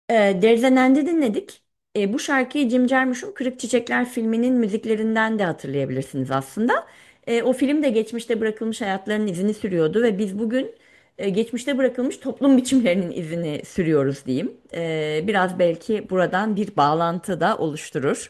There's an End'i dinledik. Bu şarkıyı Jim Jarmusch'un Kırık Çiçekler filminin müziklerinden de hatırlayabilirsiniz aslında. O film de geçmişte bırakılmış hayatların izini sürüyordu ve biz bugün geçmişte bırakılmış toplum biçimlerinin izini sürüyoruz diyeyim. Biraz belki buradan bir bağlantı da oluşturur.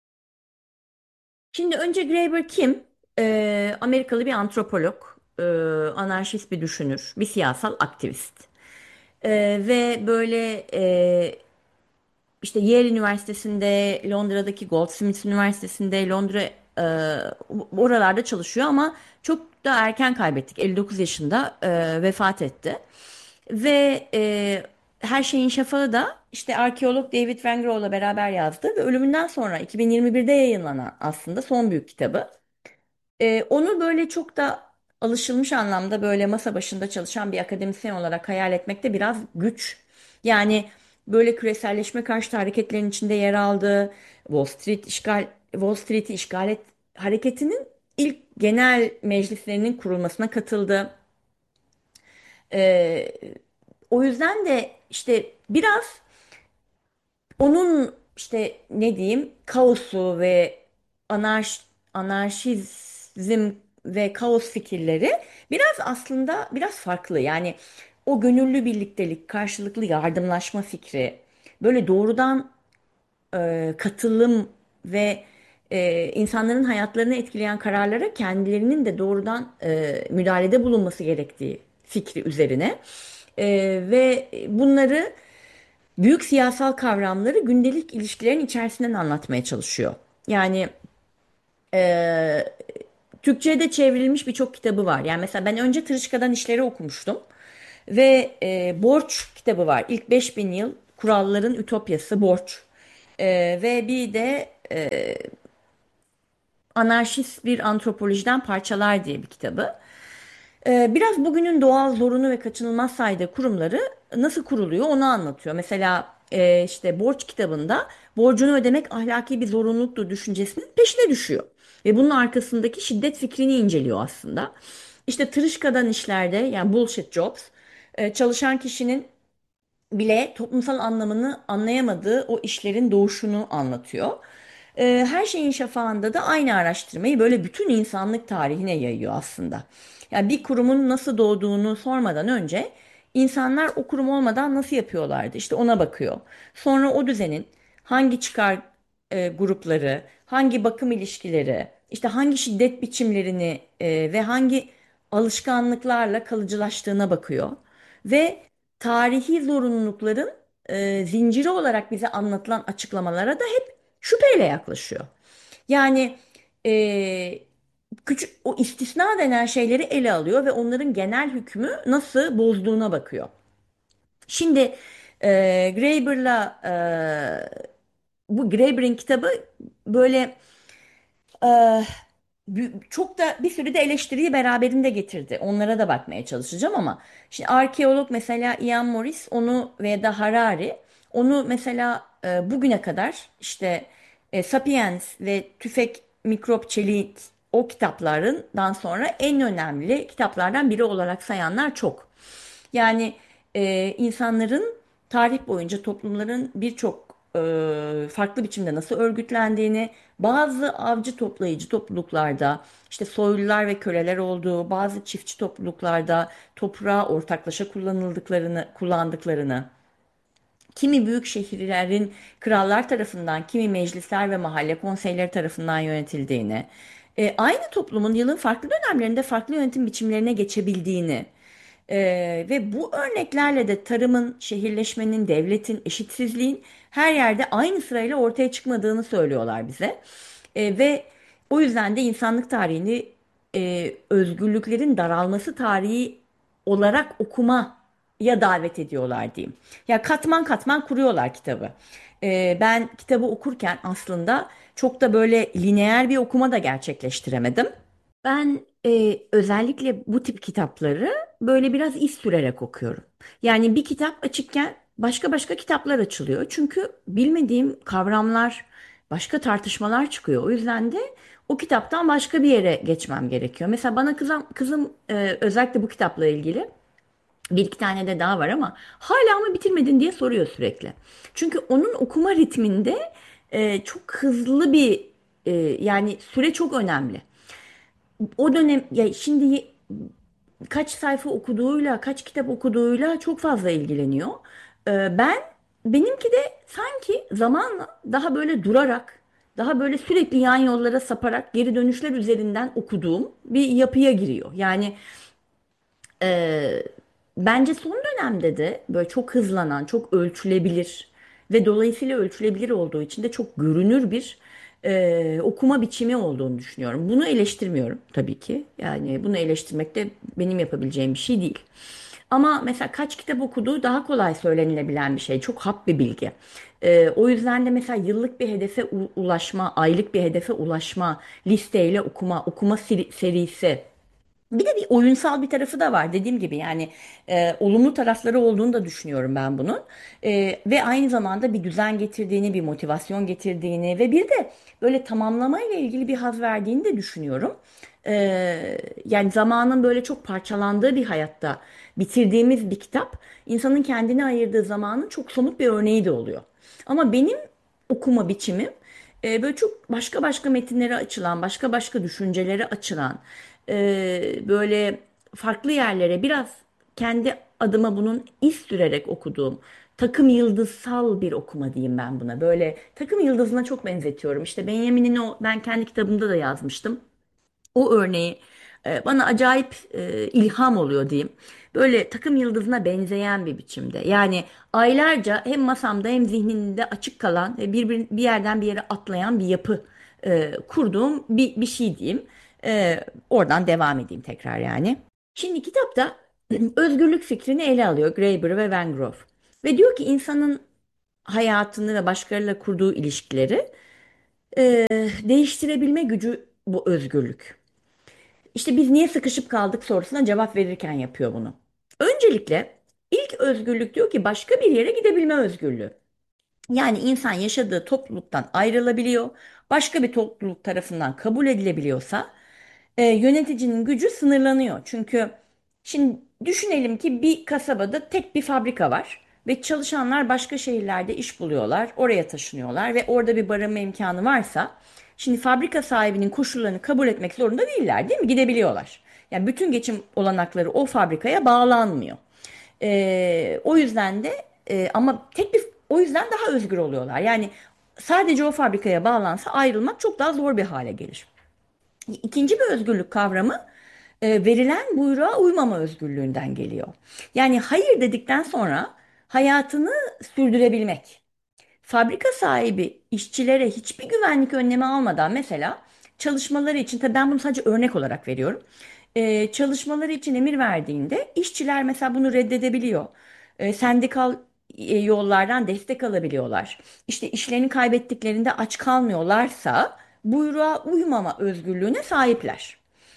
Şimdi önce Graeber kim? Amerikalı bir antropolog, anarşist bir düşünür, bir siyasal aktivist. Ve böyle işte Yale Üniversitesi'nde, Londra'daki Goldsmiths Üniversitesi'nde, oralarda çalışıyor ama çok da erken kaybettik. 59 yaşında vefat etti. Ve Her Şeyin Şafağı da işte arkeolog David Wengrow beraber yazdı ve ölümünden sonra 2021'de yayınlanan aslında son büyük kitabı. Onu böyle çok da alışılmış anlamda böyle masa başında çalışan bir akademisyen olarak hayal etmekte biraz güç. Yani böyle küreselleşme karşıtı hareketlerin içinde yer aldığı Wall Street'i işgal et hareketinin ilk genel meclislerinin kurulmasına katıldı. Ee, O yüzden de işte biraz onun işte ne diyeyim kaosu ve anarşizm ve kaos fikirleri biraz aslında biraz farklı. Yani o gönüllü birliktelik, karşılıklı yardımlaşma fikri, böyle doğrudan katılım ve insanların hayatlarını etkileyen kararlara kendilerinin de doğrudan müdahalede bulunması gerektiği fikri üzerine. Ve bunları büyük siyasal kavramları gündelik ilişkilerin içerisinden anlatmaya çalışıyor. Yani e, Türkçe'ye de çevrilmiş birçok kitabı var. Yani mesela ben önce Tırışka'dan İşleri okumuştum. Ve Borç kitabı var. İlk 5000 yıl kuralların ütopyası Borç. Ve bir de Anarşist bir antropolojiden parçalar diye bir kitabı. Biraz bugünün doğal zorunu ve kaçınılmaz saydığı kurumları nasıl kuruluyor onu anlatıyor. Mesela işte Borç kitabında borcunu ödemek ahlaki bir zorunluluktur düşüncesinin peşine düşüyor. Ve bunun arkasındaki şiddet fikrini inceliyor aslında. İşte Tırışka'dan işlerde yani Bullshit Jobs çalışan kişinin bile toplumsal anlamını anlayamadığı o işlerin doğuşunu anlatıyor. Her şeyin şafağında da aynı araştırmayı böyle bütün insanlık tarihine yayıyor aslında. Yani bir kurumun nasıl doğduğunu sormadan önce insanlar o kurum olmadan nasıl yapıyorlardı? İşte ona bakıyor. Sonra o düzenin hangi çıkar grupları, hangi bakım ilişkileri, işte hangi şiddet biçimlerini ve hangi alışkanlıklarla kalıcılaştığına bakıyor. Ve tarihi zorunlulukların zinciri olarak bize anlatılan açıklamalara da hep şüpheyle yaklaşıyor. Yani e, küçük o istisna denen şeyleri ele alıyor ve onların genel hükmü nasıl bozduğuna bakıyor. Şimdi Graeber'la bu Graeber'in kitabı böyle e, çok da bir sürü de eleştiriyi beraberinde getirdi. Onlara da bakmaya çalışacağım ama şimdi arkeolog mesela Ian Morris onu veya da Harari onu mesela bugüne kadar işte Sapiens ve Tüfek Mikrop Çelik o kitaplarından sonra en önemli kitaplardan biri olarak sayanlar çok. Yani insanların tarih boyunca toplumların birçok farklı biçimde nasıl örgütlendiğini, bazı avcı toplayıcı topluluklarda, işte soylular ve köleler olduğu, bazı çiftçi topluluklarda toprağı ortaklaşa kullandıklarını, kimi büyük şehirlerin krallar tarafından, kimi meclisler ve mahalle konseyleri tarafından yönetildiğini, aynı toplumun yılın farklı dönemlerinde farklı yönetim biçimlerine geçebildiğini, ve bu örneklerle de tarımın, şehirleşmenin, devletin, eşitsizliğin her yerde aynı sırayla ortaya çıkmadığını söylüyorlar bize. Ve o yüzden de insanlık tarihini özgürlüklerin daralması tarihi olarak okumaya davet ediyorlar diyeyim. Ya katman katman kuruyorlar kitabı. Ben kitabı okurken aslında çok da böyle lineer bir okuma da gerçekleştiremedim. Ben özellikle bu tip kitapları böyle biraz iz sürerek okuyorum. Yani bir kitap açıkken başka kitaplar açılıyor. Çünkü bilmediğim kavramlar, başka tartışmalar çıkıyor. O yüzden de o kitaptan başka bir yere geçmem gerekiyor. Mesela bana kızım özellikle bu kitapla ilgili. Bir iki tane de daha var ama hala mı bitirmedin diye soruyor sürekli. Çünkü onun okuma ritminde çok hızlı bir yani süre çok önemli. O dönem ya şimdi kaç sayfa okuduğuyla, kaç kitap okuduğuyla çok fazla ilgileniyor. Ben benimki de sanki zamanla daha böyle durarak, daha böyle sürekli yan yollara saparak geri dönüşler üzerinden okuduğum bir yapıya giriyor. Yani ee, bence son dönemde de böyle çok hızlanan, çok ölçülebilir ve dolayısıyla ölçülebilir olduğu için de çok görünür bir okuma biçimi olduğunu düşünüyorum. Bunu eleştirmiyorum tabii ki. Yani bunu eleştirmek de benim yapabileceğim bir şey değil. Ama mesela kaç kitap okuduğu daha kolay söylenilebilen bir şey. Çok hap bir bilgi. O yüzden de mesela yıllık bir hedefe ulaşma, aylık bir hedefe ulaşma, listeyle okuma serisi. Bir de bir oyunsal bir tarafı da var dediğim gibi yani olumlu tarafları olduğunu da düşünüyorum ben bunun. Ve aynı zamanda bir düzen getirdiğini, bir motivasyon getirdiğini ve bir de böyle tamamlama ile ilgili bir haz verdiğini de düşünüyorum. E, Yani zamanın böyle çok parçalandığı bir hayatta bitirdiğimiz bir kitap insanın kendine ayırdığı zamanın çok somut bir örneği de oluyor. Ama benim okuma biçimim böyle çok başka başka metinlere açılan, başka başka düşüncelere açılan, böyle farklı yerlere biraz kendi adıma bunun iz sürerek okuduğum takım yıldızsal bir okuma diyeyim ben buna. Böyle takım yıldızına çok benzetiyorum. İşte Benjamin'in o ben kendi kitabımda da yazmıştım. O örneği bana acayip ilham oluyor diyeyim. Böyle takım yıldızına benzeyen bir biçimde. Yani aylarca hem masamda hem zihnimde açık kalan ve bir yerden bir yere atlayan bir yapı kurduğum bir şey diyeyim. Oradan devam edeyim tekrar yani. Şimdi kitapta özgürlük fikrini ele alıyor Graeber ve Van Grove. Ve diyor ki insanın hayatını ve başkalarıyla kurduğu ilişkileri değiştirebilme gücü bu özgürlük. İşte biz niye sıkışıp kaldık sorusuna cevap verirken yapıyor bunu. Öncelikle ilk özgürlük diyor ki başka bir yere gidebilme özgürlüğü. Yani insan yaşadığı topluluktan ayrılabiliyor, başka bir topluluk tarafından kabul edilebiliyorsa yöneticinin gücü sınırlanıyor. Çünkü şimdi düşünelim ki bir kasabada tek bir fabrika var ve çalışanlar başka şehirlerde iş buluyorlar, oraya taşınıyorlar ve orada bir barınma imkanı varsa şimdi fabrika sahibinin koşullarını kabul etmek zorunda değiller, değil mi? Gidebiliyorlar. Yani bütün geçim olanakları o fabrikaya bağlanmıyor. O yüzden de ama tek bir o yüzden daha özgür oluyorlar. Yani sadece o fabrikaya bağlansa ayrılmak çok daha zor bir hale gelir. İkinci bir özgürlük kavramı verilen buyruğa uymama özgürlüğünden geliyor. Yani hayır dedikten sonra hayatını sürdürebilmek. Fabrika sahibi işçilere hiçbir güvenlik önlemi almadan mesela çalışmaları için tabii ben bunu sadece örnek olarak veriyorum. Çalışmaları için emir verdiğinde işçiler mesela bunu reddedebiliyor. Sendikal yollardan destek alabiliyorlar. İşte işlerini kaybettiklerinde aç kalmıyorlarsa buyruğa uymama özgürlüğüne sahipler.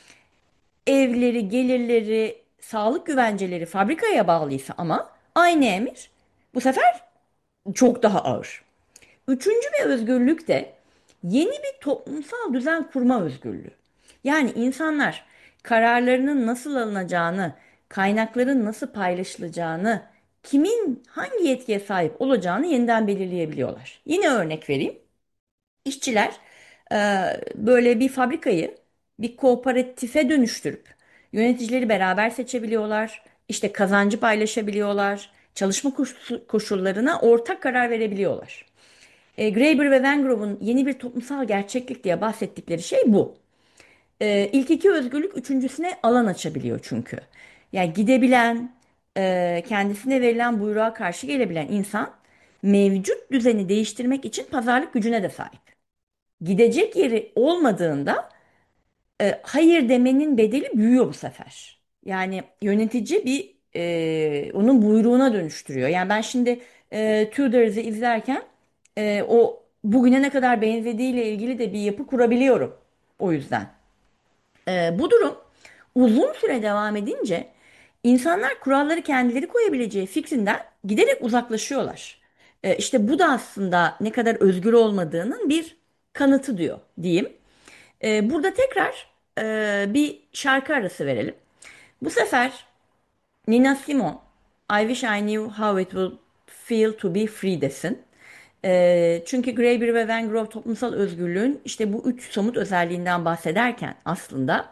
Evleri, gelirleri, sağlık güvenceleri fabrikaya bağlıysa ama aynı emir bu sefer çok daha ağır. Üçüncü bir özgürlük de yeni bir toplumsal düzen kurma özgürlüğü. Yani insanlar kararlarının nasıl alınacağını, kaynakların nasıl paylaşılacağını, kimin hangi yetkiye sahip olacağını yeniden belirleyebiliyorlar. Yine örnek vereyim. İşçiler e, böyle bir fabrikayı bir kooperatife dönüştürüp yöneticileri beraber seçebiliyorlar. İşte kazancı paylaşabiliyorlar. Çalışma koşullarına ortak karar verebiliyorlar. Graeber ve Van Grove'un yeni bir toplumsal gerçeklik diye bahsettikleri şey bu. İlk iki özgürlük üçüncüsüne alan açabiliyor çünkü. Yani gidebilen, kendisine verilen buyruğa karşı gelebilen insan mevcut düzeni değiştirmek için pazarlık gücüne de sahip. Gidecek yeri olmadığında hayır demenin bedeli büyüyor bu sefer. Yani yönetici onun buyruğuna dönüştürüyor. Yani ben şimdi Tudors'ı izlerken o bugüne ne kadar benzediğiyle ilgili de bir yapı kurabiliyorum o yüzden. Bu durum uzun süre devam edince insanlar kuralları kendileri koyabileceği fikrinden giderek uzaklaşıyorlar. İşte bu da aslında ne kadar özgür olmadığının bir kanıtı diyor diyeyim. Burada tekrar bir şarkı arası verelim. Bu sefer Nina Simone, I wish I knew how it would feel to be free desin. Çünkü Graeber ve Van Grove toplumsal özgürlüğün işte bu üç somut özelliğinden bahsederken aslında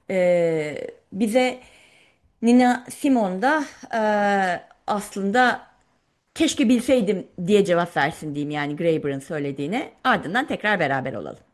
bize Nina Simone da aslında keşke bilseydim diye cevap versin diyeyim, yani Graeber'ın söylediğine, ardından tekrar beraber olalım.